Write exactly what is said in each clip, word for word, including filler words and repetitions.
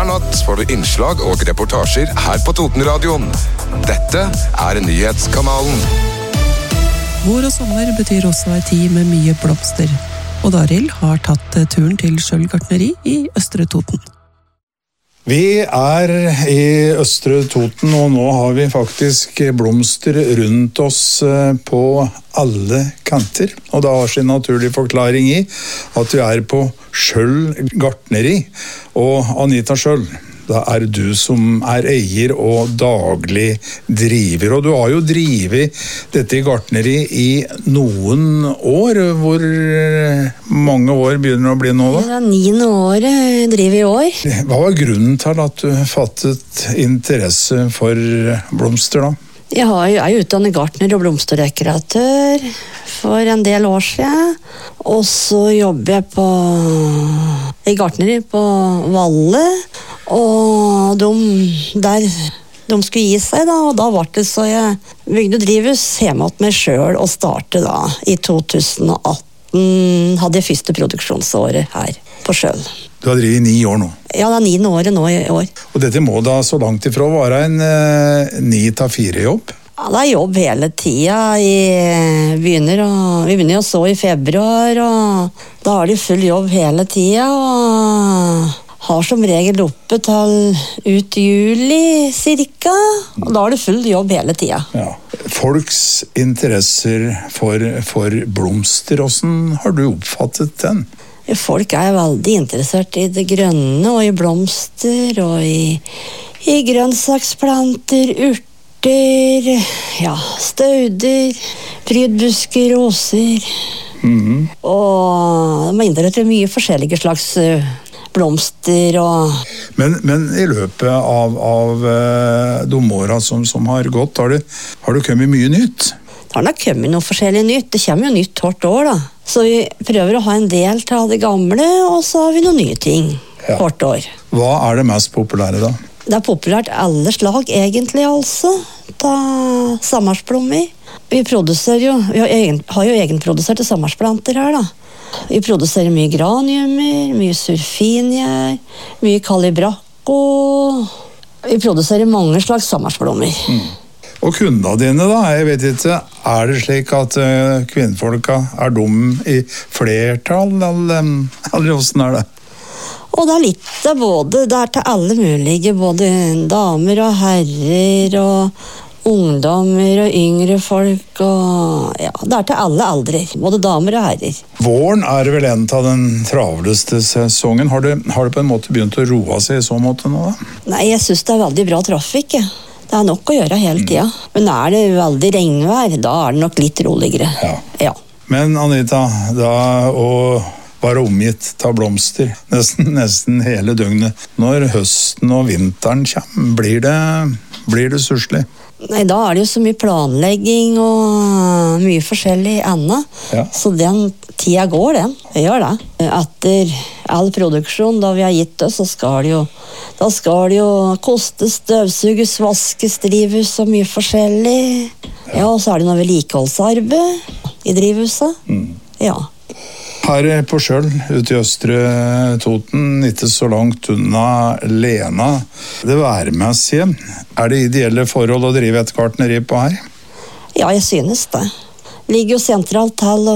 Hver natt får du innslag og reportasjer her på Totenradioen. Dette er nyhetskanalen. Vår og sommer betyr også en tid med mye blomster. Og Daril har tatt turen til Skjold gartneri i Østre Toten. Vi er i Østre Toten, og nå har vi faktisk blomster rundt oss på alle kanter. Og det har sin naturlige forklaring i at vi er på Skjold gartneri. Og Anita Skjold, det er du som er eier og daglig driver. Og du har jo drivet dette gartneri i noen år. Hvor mange år begynner det å bli nå da? Det er niende året jeg driver i år. Hva var grunnen til at du fattet interesse for blomster da? Jeg har jo, er jo utdannet gartner og blomsterdekoratør for en del år siden. Og så jobber jeg på, i gartneri på Valle. Og de, der, de skulle gi seg da, og da var det så jeg bygde drivhus hjemme til meg selv og startet da i to tusen og atten, hadde jeg første produksjonsåret her på Skjold. Du har drivet i ni år nå? Ja, det er niende året nå i år. Og dette må da så langt ifra være en eh, ni til fire jobb? Ja, det er jobb hele tiden. I, begynner å, vi begynner jo så i februar, og da har de full jobb hele tiden, og har som regel oppe til ut juli cirka, og da har du full jobb hele tiden. Ja. Folks interesser for, for blomster, hvordan har du oppfattet den? Folk er veldig interessert i det grønne, og i blomster, og i, i grønnsaksplanter, urter, ja, stauder, prydbusker, roser. Mm-hmm. Og de er interessert i mye forskjellige slags blomster og... Men, men i løpet av, av de årene som, som har gått, har det, har det kommet mye nytt? Det har nok kommet noe forskjellig nytt. Det kommer jo nytt hvert år da. Så vi prøver å ha en del av det gamle, og så har vi noen nye ting ja. Hvert år. Hva er det mest populære da? Det er populært alle slag egentlig altså. Da sammarsblommer. Vi produserer jo, vi har, egen, har jo egenproduserte sammarsplanter her da. Vi produserer mye graniumer, mye surfinier, mye kalibracco. Vi produserer mange slags sammarsblommer. Mm. Og kundene dine da, jeg vet ikke, er det slik at uh, kvinnfolka er dum i flertall, eller, eller hvordan er det? Og det er litt av både, det er til alle mulige, både damer og herrer og ungdommer og yngre folk, og ja, det er til alle aldre, både damer og herrer. Våren er vel en av den travleste sesongen. Har det, har det på en måte begynt å roe seg i så måte nå da? Nei, jeg synes det er veldig bra trafikk, ja. Det er nok å gjøre hele tiden. Mm. Men er det veldig regnvær, da er det nok litt roligere. Ja. Ja. Men Anita, da å være omgitt av blomster nesten, nesten hele døgnet, når høsten og vinteren kommer, blir det, blir det susselig? Nei, da er det jo så mye planlegging og mye forskjellig annet. Ja. Så den tida går, den. Det gjør det. Etter all produksjon, da vi har gitt det, så skal det jo, da skal det jo kostes, støvsuges, vaskes, drivhus og mye forskjellig. Ja, ja og så er det noe vedlikeholdsarbeid i drivhuset. Mm. Ja. Her på Skjold, ute i Østre Toten, ikke så langt unna Lena. Det værmessige, er det ideelle forhold å drive et gartneri på her? Ja, jeg synes det. Ligger jo sentralt til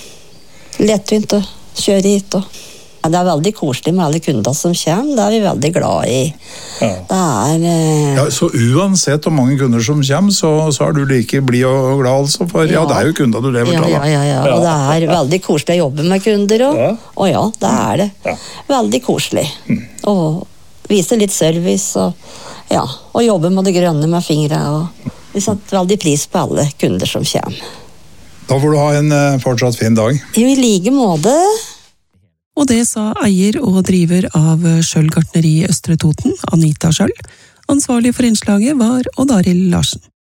og lettvint å kjøre hit. Og. Det er veldig koselig med alle kunder som kommer, det er vi veldig glad i. Ja. Det er... Eh... Ja, så uansett hvor mange kunder som kommer, så, så er du like blid og glad altså, for ja. Ja, det er jo kunder du lever ja, til. Ja, ja, ja, og det er veldig koselig å jobbe med kunder også. Ja. Og ja, det er det. Ja. Veldig koselig. Mm. Og vise litt service, og, ja, og jobbe med det grønne med fingre. Og vi setter veldig pris på alle kunder som kommer. Da får du ha en fortsatt fin dag. I like måte. Og det sa eier og driver av Skjold gartneri i Østre Toten, Anita Skjold. Ansvarlig for innslaget var Odd Arild Larsen.